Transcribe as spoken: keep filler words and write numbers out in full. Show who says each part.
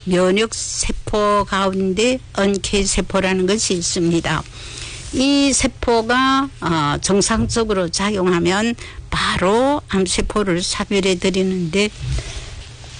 Speaker 1: 면역 세포 가운데 언케이 세포라는 것이 있습니다. 이 세포가 어, 정상적으로 작용하면 바로 암세포를 사멸해 드리는데